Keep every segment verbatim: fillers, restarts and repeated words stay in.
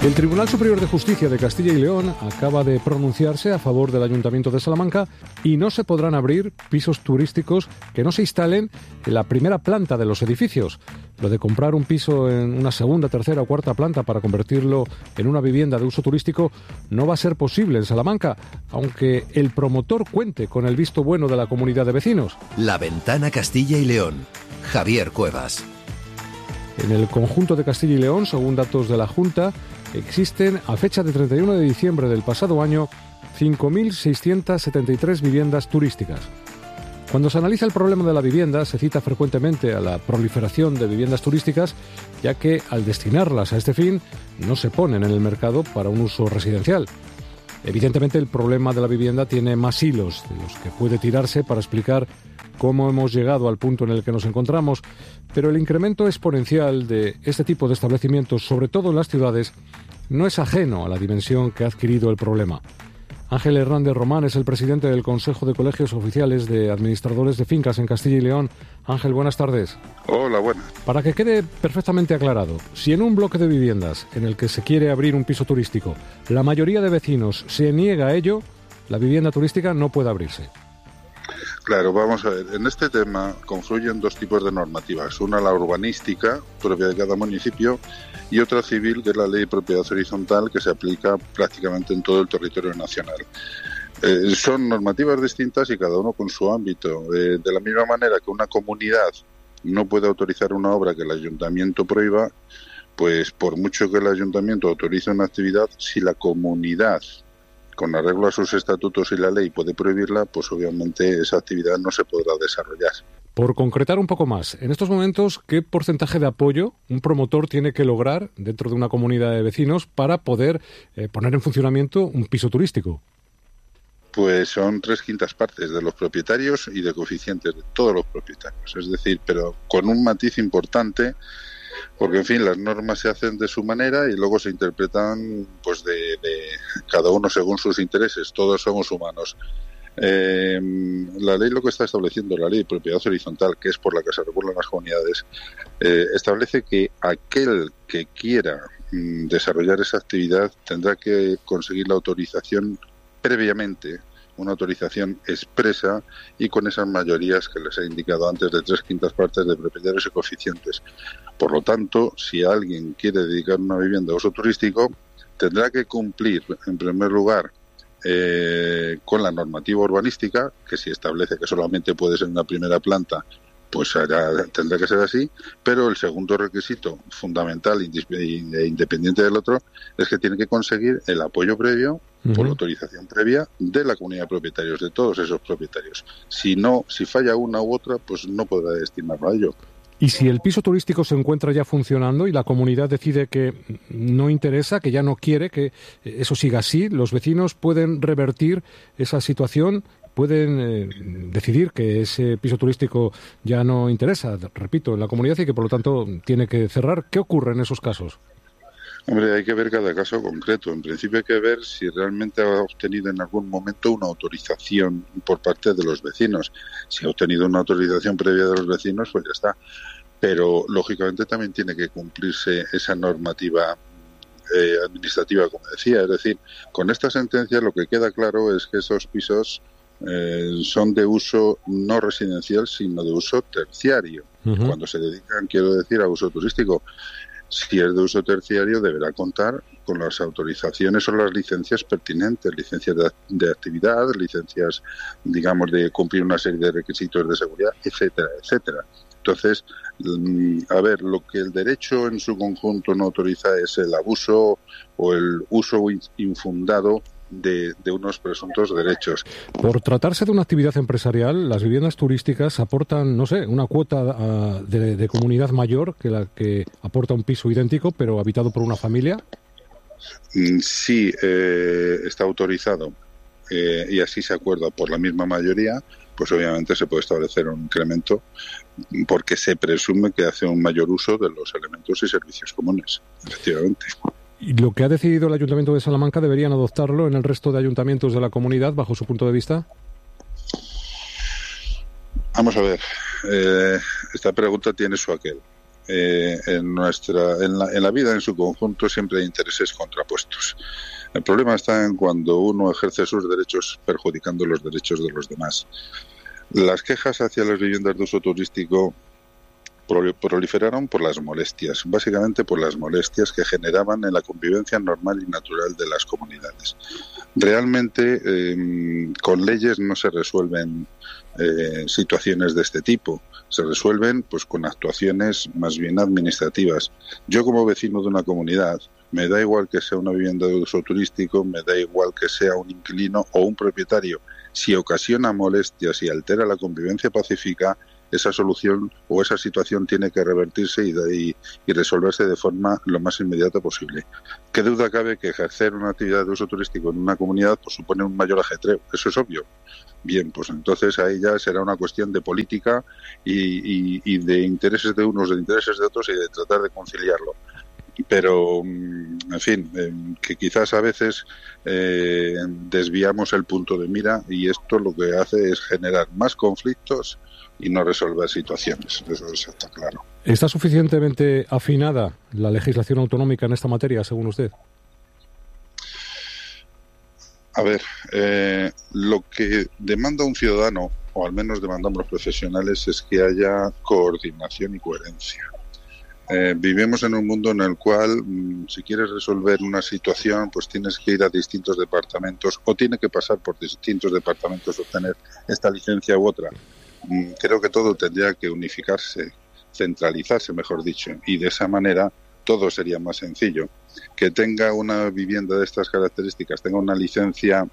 El Tribunal Superior de Justicia de Castilla y León acaba de pronunciarse a favor del Ayuntamiento de Salamanca y no se podrán abrir pisos turísticos que no se instalen en la primera planta de los edificios. Lo de comprar un piso en una segunda, tercera o cuarta planta para convertirlo en una vivienda de uso turístico no va a ser posible en Salamanca, aunque el promotor cuente con el visto bueno de la comunidad de vecinos. La Ventana Castilla y León. Javier Cuevas. En el conjunto de Castilla y León, según datos de la Junta, existen, a fecha de treinta y uno de diciembre del pasado año, cinco mil seiscientas setenta y tres viviendas turísticas. Cuando se analiza el problema de la vivienda, se cita frecuentemente a la proliferación de viviendas turísticas, ya que al destinarlas a este fin, no se ponen en el mercado para un uso residencial. Evidentemente, el problema de la vivienda tiene más hilos de los que puede tirarse para explicar cómo hemos llegado al punto en el que nos encontramos, pero el incremento exponencial de este tipo de establecimientos, sobre todo en las ciudades, no es ajeno a la dimensión que ha adquirido el problema. Ángel Hernández Román es el presidente del Consejo de Colegios Oficiales de Administradores de Fincas en Castilla y León. Ángel, buenas tardes. Hola, buenas. Para que quede perfectamente aclarado, si en un bloque de viviendas en el que se quiere abrir un piso turístico, la mayoría de vecinos se niega a ello, la vivienda turística no puede abrirse. Claro, vamos a ver, en este tema confluyen dos tipos de normativas, una la urbanística, propia de cada municipio, y otra civil, que es la ley de propiedad horizontal, que se aplica prácticamente en todo el territorio nacional. Eh, son normativas distintas y cada uno con su ámbito. Eh, de la misma manera que una comunidad no puede autorizar una obra que el ayuntamiento prohíba, pues por mucho que el ayuntamiento autorice una actividad, si la comunidad, con arreglo a sus estatutos y la ley, puede prohibirla, pues obviamente esa actividad no se podrá desarrollar. Por concretar un poco más, en estos momentos, ¿qué porcentaje de apoyo un promotor tiene que lograr dentro de una comunidad de vecinos para poder eh, poner en funcionamiento un piso turístico? Pues son tres quintas partes de los propietarios y de coeficientes de todos los propietarios. Es decir, pero con un matiz importante, porque en fin, las normas se hacen de su manera y luego se interpretan pues de, de cada uno según sus intereses. Todos somos humanos. Eh, la ley lo que está estableciendo, la ley de propiedad horizontal, que es por la que se regulan las comunidades, eh, establece que aquel que quiera mm, desarrollar esa actividad tendrá que conseguir la autorización previamente, una autorización expresa y con esas mayorías que les he indicado antes de tres quintas partes de propietarios y coeficientes. Por lo tanto, si alguien quiere dedicar una vivienda a uso turístico, tendrá que cumplir, en primer lugar, eh, con la normativa urbanística, que si establece que solamente puede ser una primera planta, pues hará, tendrá que ser así, pero el segundo requisito fundamental e independiente del otro es que tiene que conseguir el apoyo previo, uh-huh. por la autorización previa de la comunidad de propietarios, de todos esos propietarios. Si no, si falla una u otra, pues no podrá destinarlo a ello. Y si el piso turístico se encuentra ya funcionando y la comunidad decide que no interesa, que ya no quiere que eso siga así, los vecinos pueden revertir esa situación, pueden eh, decidir que ese piso turístico ya no interesa, repito, en la comunidad y que por lo tanto tiene que cerrar. ¿Qué ocurre en esos casos? Hombre, hay que ver cada caso concreto. En principio hay que ver si realmente ha obtenido en algún momento una autorización por parte de los vecinos. Si ha obtenido una autorización previa de los vecinos, pues ya está. Pero, lógicamente, también tiene que cumplirse esa normativa eh, administrativa, como decía. Es decir, con esta sentencia lo que queda claro es que esos pisos eh, son de uso no residencial, sino de uso terciario. Uh-huh. Cuando se dedican, quiero decir, a uso turístico. Si es de uso terciario, deberá contar con las autorizaciones o las licencias pertinentes, licencias de, de actividad, licencias, digamos, de cumplir una serie de requisitos de seguridad, etcétera, etcétera. Entonces, a ver, lo que el derecho en su conjunto no autoriza es el abuso o el uso infundado de, de unos presuntos derechos. Por tratarse de una actividad empresarial, las viviendas turísticas aportan, no sé, una cuota uh, de, de comunidad mayor que la que aporta un piso idéntico, pero habitado por una familia. Sí, eh, está autorizado eh, y así se acuerda por la misma mayoría, pues obviamente se puede establecer un incremento porque se presume que hace un mayor uso de los elementos y servicios comunes, efectivamente. ¿Y lo que ha decidido el Ayuntamiento de Salamanca deberían adoptarlo en el resto de ayuntamientos de la comunidad, bajo su punto de vista? Vamos a ver, eh, esta pregunta tiene su aquel. eh, en nuestra en la, en la vida en su conjunto siempre hay intereses contrapuestos. El problema está en cuando uno ejerce sus derechos perjudicando los derechos de los demás. Las quejas hacia las viviendas de uso turístico proliferaron por las molestias, básicamente por las molestias que generaban en la convivencia normal y natural de las comunidades. Realmente, eh, con leyes no se resuelven eh, situaciones de este tipo, se resuelven pues con actuaciones más bien administrativas. Yo, como vecino de una comunidad, me da igual que sea una vivienda de uso turístico, me da igual que sea un inquilino o un propietario. Si ocasiona molestias y altera la convivencia pacífica, esa solución o esa situación tiene que revertirse y, de, y, y resolverse de forma lo más inmediata posible. ¿Qué duda cabe que ejercer una actividad de uso turístico en una comunidad pues, supone un mayor ajetreo? Eso es obvio. Bien, pues entonces ahí ya será una cuestión de política y, y, y de intereses de unos, de intereses de otros y de tratar de conciliarlo. Pero, en fin, eh, que quizás a veces eh, desviamos el punto de mira y esto lo que hace es generar más conflictos y no resolver situaciones. Eso está claro. ¿Está suficientemente afinada la legislación autonómica en esta materia, según usted? A ver, eh, lo que demanda un ciudadano, o al menos demandamos los profesionales, es que haya coordinación y coherencia. Eh, vivimos en un mundo en el cual, mmm, si quieres resolver una situación, pues tienes que ir a distintos departamentos o tiene que pasar por distintos departamentos, obtener esta licencia u otra. Mm, creo que todo tendría que unificarse, centralizarse, mejor dicho, y de esa manera todo sería más sencillo. Que tenga una vivienda de estas características, tenga una licencia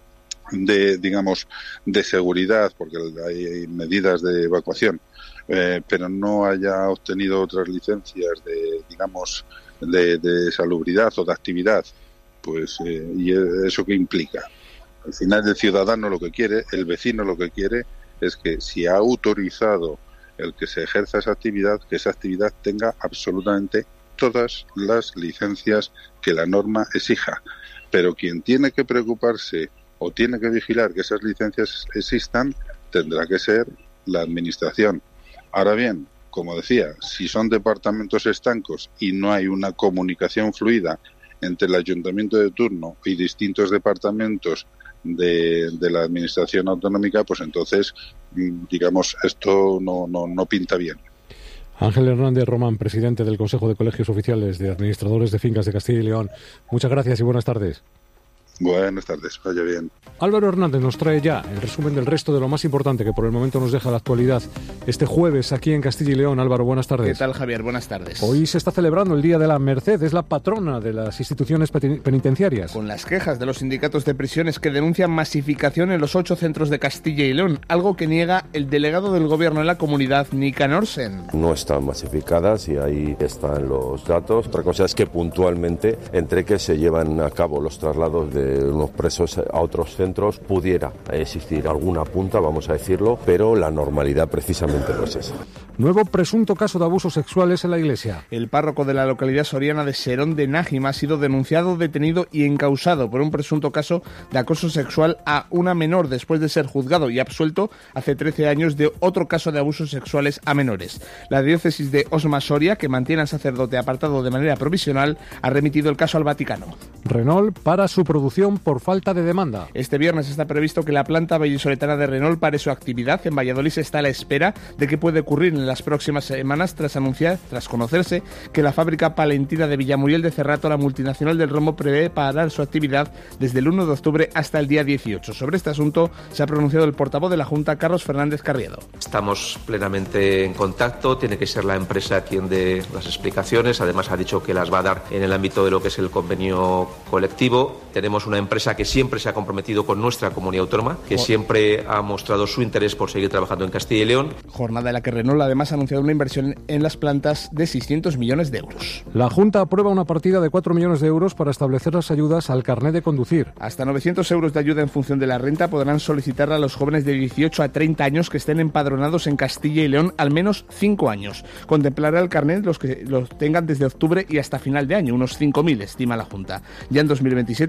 de, digamos, de seguridad, porque hay medidas de evacuación, eh, pero no haya obtenido otras licencias de, digamos, de, de salubridad o de actividad, pues, eh, ¿y eso qué implica? Al final el ciudadano lo que quiere, el vecino lo que quiere, es que si ha autorizado el que se ejerza esa actividad, que esa actividad tenga absolutamente todas las licencias que la norma exija. Pero quien tiene que preocuparse o tiene que vigilar que esas licencias existan, tendrá que ser la administración. Ahora bien, como decía, si son departamentos estancos y no hay una comunicación fluida entre el ayuntamiento de turno y distintos departamentos de, de la administración autonómica, pues entonces, digamos, esto no, no, no pinta bien. Ángel Hernández Román, presidente del Consejo de Colegios Oficiales de Administradores de Fincas de Castilla y León. Muchas gracias y buenas tardes. Buenas tardes, vaya bien. Álvaro Hernández nos trae ya el resumen del resto de lo más importante que por el momento nos deja la actualidad este jueves aquí en Castilla y León. Álvaro, buenas tardes. ¿Qué tal, Javier? Buenas tardes. Hoy se está celebrando el Día de la Merced, es la patrona de las instituciones penitenciarias. Con las quejas de los sindicatos de prisiones que denuncian masificación en los ocho centros de Castilla y León, algo que niega el delegado del gobierno en la comunidad, Nika Norsen. No están masificadas y ahí están los datos. Otra cosa es que puntualmente, entre que se llevan a cabo los traslados de unos presos a otros centros, pudiera existir alguna punta, vamos a decirlo, pero la normalidad precisamente no es esa. Nuevo presunto caso de abusos sexuales en la iglesia. El párroco de la localidad soriana de Serón de Nájima ha sido denunciado, detenido y encausado por un presunto caso de acoso sexual a una menor después de ser juzgado y absuelto hace trece años de otro caso de abusos sexuales a menores. La diócesis de Osma Soria, que mantiene al sacerdote apartado de manera provisional, ha remitido el caso al Vaticano. Renault para su producción por falta de demanda. Este viernes está previsto que la planta vallisoletana de Renault pare su actividad. En Valladolid se está a la espera de qué puede ocurrir en las próximas semanas tras anunciar, tras conocerse que la fábrica palentina de Villamuriel de Cerrato, la multinacional del romo, prevé parar su actividad desde el uno de octubre hasta el día dieciocho. Sobre este asunto se ha pronunciado el portavoz de la Junta, Carlos Fernández Carriedo. Estamos plenamente en contacto, tiene que ser la empresa quien dé las explicaciones, además ha dicho que las va a dar en el ámbito de lo que es el convenio colectivo. Tenemos una empresa que siempre se ha comprometido con nuestra comunidad autónoma, que siempre ha mostrado su interés por seguir trabajando en Castilla y León. Jornada en la que Renault además ha anunciado una inversión en las plantas de seiscientos millones de euros. La Junta aprueba una partida de cuatro millones de euros para establecer las ayudas al carné de conducir. Hasta novecientos euros de ayuda en función de la renta podrán solicitarla a los jóvenes de dieciocho a treinta años que estén empadronados en Castilla y León al menos cinco años. Contemplará el carnet los que los tengan desde octubre y hasta final de año, unos cinco mil, estima la Junta. Ya en dos mil veintisiete la ayuda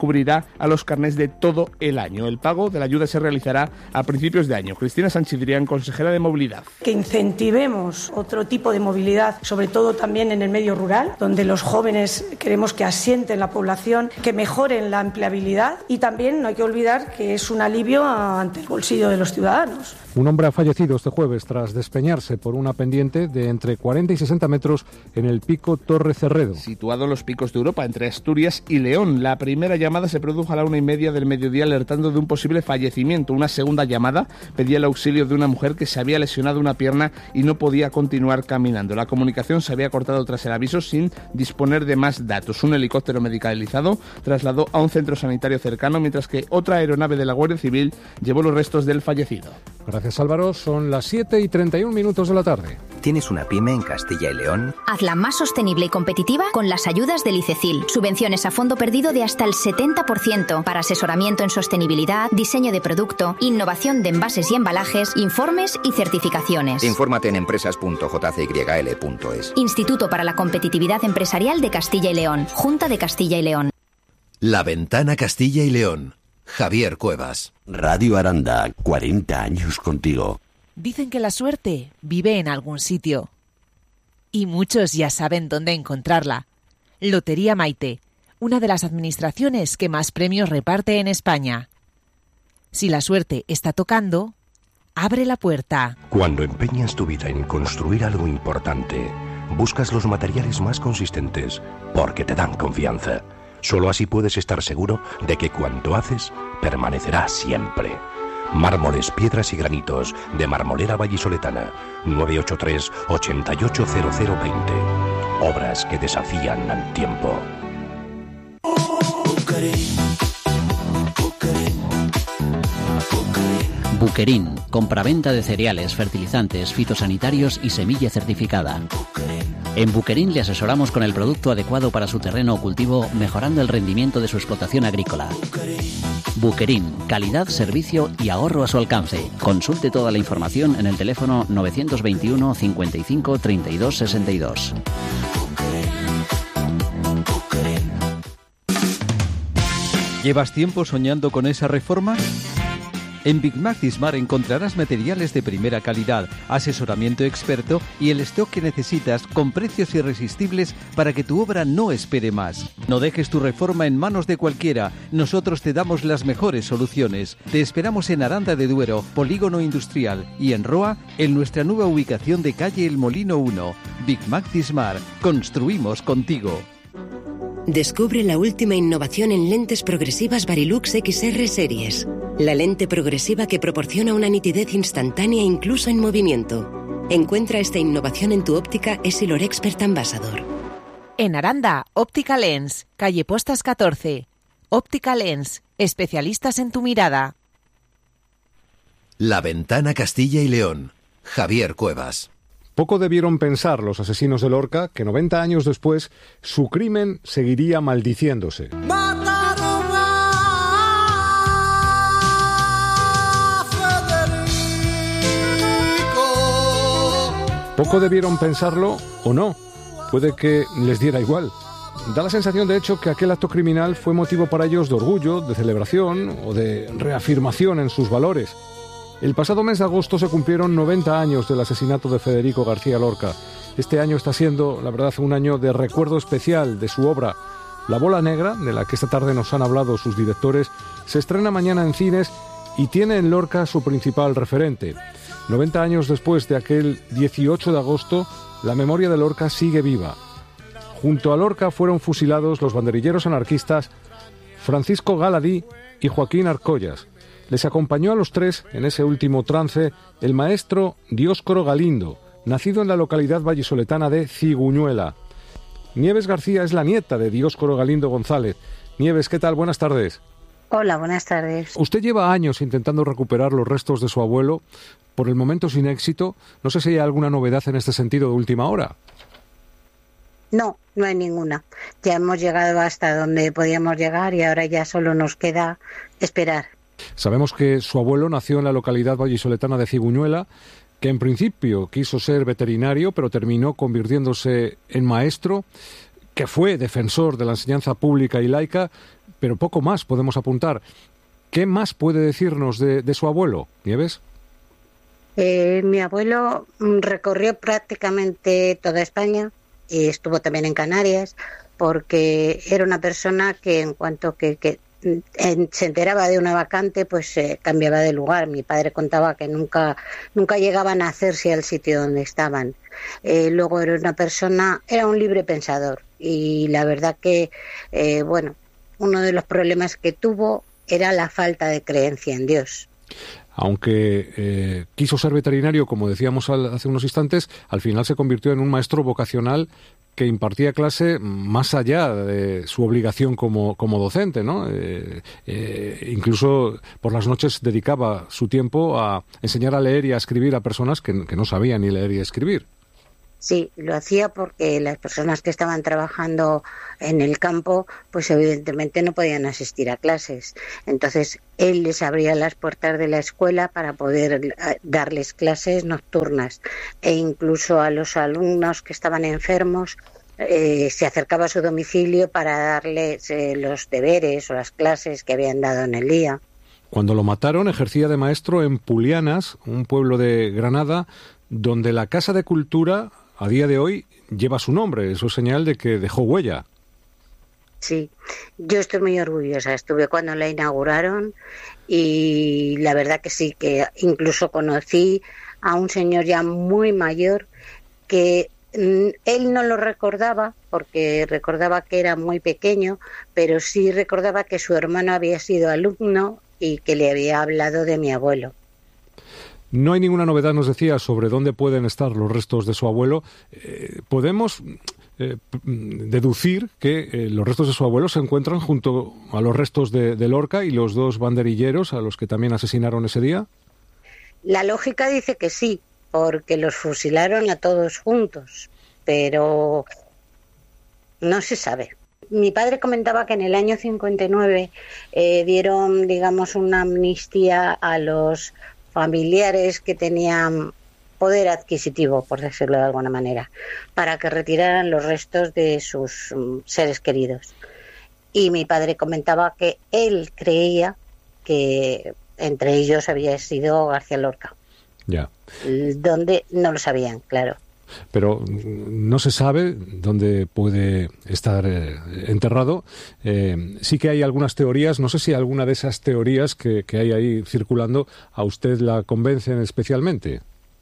cubrirá a los carnés de todo el año. El pago de la ayuda se realizará a principios de año. Cristina Sánchez-Drián, consejera de Movilidad. Que incentivemos otro tipo de movilidad, sobre todo también en el medio rural, donde los jóvenes queremos que asienten la población, que mejoren la empleabilidad y también no hay que olvidar que es un alivio ante el bolsillo de los ciudadanos. Un hombre ha fallecido este jueves tras despeñarse por una pendiente de entre cuarenta y sesenta metros en el pico Torre Cerredo. Situado en los picos de Europa, entre Asturias y León. La primera llamada se produjo a la una y media del mediodía alertando de un posible fallecimiento. Una segunda llamada pedía el auxilio de una mujer que se había lesionado una pierna y no podía continuar caminando. La comunicación se había cortado tras el aviso sin disponer de más datos. Un helicóptero medicalizado trasladó a un centro sanitario cercano, mientras que otra aeronave de la Guardia Civil llevó los restos del fallecido. Gracias, Álvaro. Son las siete y treinta y un minutos de la tarde. ¿Tienes una pyme en Castilla y León? Hazla más sostenible y competitiva con las ayudas del ICECIL. Subvenciones a fondo perdido de hasta el setenta por ciento para asesoramiento en sostenibilidad, diseño de producto, innovación de envases y embalajes, informes y certificaciones. Infórmate en empresas punto j c y l punto es. Instituto para la Competitividad Empresarial de Castilla y León. Junta de Castilla y León. La Ventana Castilla y León. Javier Cuevas. Radio Aranda, cuarenta años contigo. Dicen que la suerte vive en algún sitio. Y muchos ya saben dónde encontrarla. Lotería Maite, una de las administraciones que más premios reparte en España. Si la suerte está tocando, abre la puerta. Cuando empeñas tu vida en construir algo importante, buscas los materiales más consistentes porque te dan confianza. Solo así puedes estar seguro de que cuanto haces permanecerá siempre. Mármoles, piedras y granitos de Marmolera Vallisoletana. nueve ocho tres, ocho ocho cero cero dos cero. Obras que desafían al tiempo. Buquerín, compraventa de cereales, fertilizantes, fitosanitarios y semilla certificada. En Buquerín le asesoramos con el producto adecuado para su terreno o cultivo, mejorando el rendimiento de su explotación agrícola. Buquerín, calidad, servicio y ahorro a su alcance. Consulte toda la información en el teléfono novecientos veintiuno, cincuenta y cinco, treinta y dos, sesenta y dos. ¿Llevas tiempo soñando con esa reforma? En Big Mac Dismar encontrarás materiales de primera calidad, asesoramiento experto y el stock que necesitas con precios irresistibles para que tu obra no espere más. No dejes tu reforma en manos de cualquiera. Nosotros te damos las mejores soluciones. Te esperamos en Aranda de Duero, Polígono Industrial, y en Roa, en nuestra nueva ubicación de calle El Molino uno. Big Mac Dismar. Construimos contigo. Descubre la última innovación en lentes progresivas Varilux X R Series. La lente progresiva que proporciona una nitidez instantánea incluso en movimiento. Encuentra esta innovación en tu óptica Essilor Expert Ambassador. En Aranda, Óptica Lens, calle Postas catorce. Óptica Lens, especialistas en tu mirada. La Ventana Castilla y León. Javier Cuevas. Poco debieron pensar los asesinos de Lorca que noventa años después su crimen seguiría maldiciéndose. Poco debieron pensarlo o no. Puede que les diera igual. Da la sensación, de hecho, que aquel acto criminal fue motivo para ellos de orgullo, de celebración o de reafirmación en sus valores. El pasado mes de agosto se cumplieron noventa años del asesinato de Federico García Lorca. Este año está siendo, la verdad, un año de recuerdo especial de su obra. La Bola Negra, de la que esta tarde nos han hablado sus directores, se estrena mañana en cines y tiene en Lorca su principal referente. noventa años después de aquel dieciocho de agosto, la memoria de Lorca sigue viva. Junto a Lorca fueron fusilados los banderilleros anarquistas Francisco Galadí y Joaquín Arcollas. Les acompañó a los tres, en ese último trance, el maestro Dioscoro Galindo, nacido en la localidad vallisoletana de Ciguñuela. Nieves García es la nieta de Dioscoro Galindo González. Nieves, ¿qué tal? Buenas tardes. Hola, buenas tardes. Usted lleva años intentando recuperar los restos de su abuelo, por el momento sin éxito. No sé si hay alguna novedad en este sentido de última hora. No, no hay ninguna. Ya hemos llegado hasta donde podíamos llegar y ahora ya solo nos queda esperar. Sabemos que su abuelo nació en la localidad vallisoletana de Ciguñuela, que en principio quiso ser veterinario, pero terminó convirtiéndose en maestro. que fue defensor de la enseñanza pública y laica, pero poco más podemos apuntar. ¿Qué más puede decirnos de, de su abuelo, Nieves? Eh, mi abuelo recorrió prácticamente toda España y estuvo también en Canarias, porque era una persona que en cuanto que, que en, se enteraba de una vacante, pues eh, cambiaba de lugar. Mi padre contaba que nunca nunca llegaban a hacerse al sitio donde estaban. Eh, luego era una persona, era un libre pensador, y la verdad que, eh, bueno, uno de los problemas que tuvo era la falta de creencia en Dios. Aunque eh, quiso ser veterinario, como decíamos al, hace unos instantes, al final se convirtió en un maestro vocacional que impartía clase más allá de su obligación como, como docente, ¿no? Eh, eh, incluso por las noches dedicaba su tiempo a enseñar a leer y a escribir a personas que, que no sabían ni leer y escribir. Sí, lo hacía porque las personas que estaban trabajando en el campo, pues evidentemente no podían asistir a clases. Entonces, él les abría las puertas de la escuela para poder darles clases nocturnas. E incluso a los alumnos que estaban enfermos, eh, se acercaba a su domicilio para darles eh, los deberes o las clases que habían dado en el día. Cuando lo mataron, ejercía de maestro en Pulianas, un pueblo de Granada, donde la Casa de Cultura a día de hoy lleva su nombre. Eso es señal de que dejó huella. Sí, yo estoy muy orgullosa. Estuve cuando la inauguraron y la verdad que sí, que incluso conocí a un señor ya muy mayor que mm, él no lo recordaba porque recordaba que era muy pequeño, pero sí recordaba que su hermano había sido alumno y que le había hablado de mi abuelo. No hay ninguna novedad, nos decía, sobre dónde pueden estar los restos de su abuelo. Eh, ¿Podemos eh, deducir que eh, los restos de su abuelo se encuentran junto a los restos de, de Lorca y los dos banderilleros a los que también asesinaron ese día? La lógica dice que sí, porque los fusilaron a todos juntos, pero no se sabe. Mi padre comentaba que en el año cincuenta y nueve eh, dieron, digamos, una amnistía a los familiares que tenían poder adquisitivo, por decirlo de alguna manera, para que retiraran los restos de sus um, seres queridos. Y mi padre comentaba que él creía que entre ellos había sido García Lorca. Ya. Donde no lo sabían, claro. Pero no se sabe dónde puede estar eh, enterrado. Eh, sí que hay algunas teorías, no sé si alguna de esas teorías que, que hay ahí circulando a usted la convencen especialmente.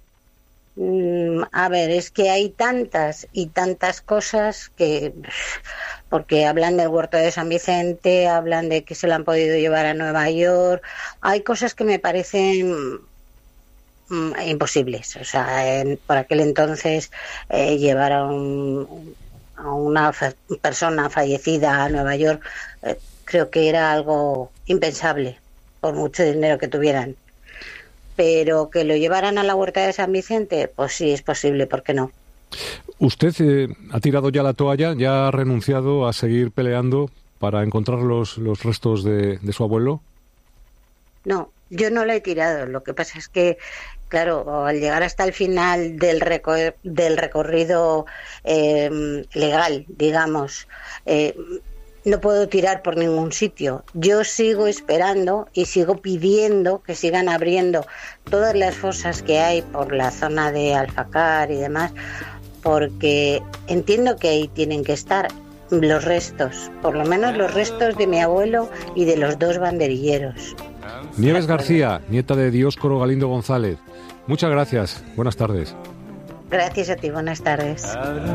Mm, a ver, es que hay tantas y tantas cosas que... Porque hablan del huerto de San Vicente, hablan de que se lo han podido llevar a Nueva York. Hay cosas que me parecen imposibles. O sea, en, por aquel entonces eh, llevar a, un, a una fa- persona fallecida a Nueva York eh, creo que era algo impensable, por mucho dinero que tuvieran. Pero que lo llevaran a la huerta de San Vicente, pues sí, es posible, ¿por qué no? ¿Usted eh, ha tirado ya la toalla, ya ha renunciado a seguir peleando para encontrar los, los restos de, de su abuelo? No, yo no la he tirado. Lo que pasa es que, claro, al llegar hasta el final del, recor- del recorrido eh, legal, digamos, eh, no puedo tirar por ningún sitio. Yo sigo esperando y sigo pidiendo que sigan abriendo todas las fosas que hay por la zona de Alfacar y demás, porque entiendo que ahí tienen que estar los restos, por lo menos los restos de mi abuelo y de los dos banderilleros. Nieves García, nieta de Dioscoro Galindo González. Muchas gracias. Buenas tardes. Gracias a ti. Buenas tardes.